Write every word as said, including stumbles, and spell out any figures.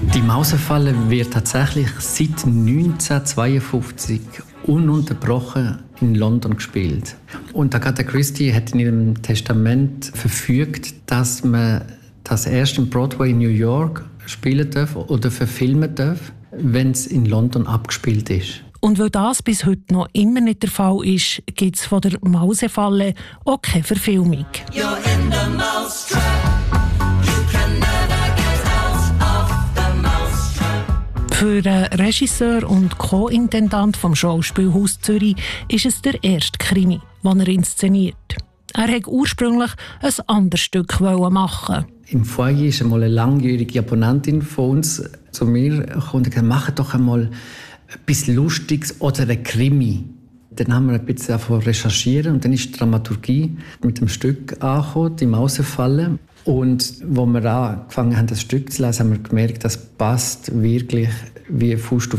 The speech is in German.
Die Mausefalle wird tatsächlich seit neunzehnhundertzweiundfünfzig ununterbrochen in London gespielt. Und Agatha Christie hat in ihrem Testament verfügt, dass man das erst im Broadway in New York spielen darf oder verfilmen darf, wenn es in London abgespielt ist. Und weil das bis heute noch immer nicht der Fall ist, gibt es von der Mausefalle auch keine Verfilmung. You're in the mousetrap. You can never get out of the mousetrap. Für den Regisseur und Co-Intendant vom Schauspielhaus Zürich ist es der erste Krimi, den er inszeniert. Er wollte ursprünglich ein anderes Stück machen. Im Foyer ist einmal eine langjährige Abonnentin von uns zu mir gekommen und gesagt, mach doch einmal etwas Lustiges oder ein Krimi. Dann haben wir ein bisschen recherchieren und dann ist die Dramaturgie mit dem Stück angekommen, die Mausefalle. Und als wir angefangen haben, das Stück zu lesen, haben wir gemerkt, das passt wirklich wie Faust auf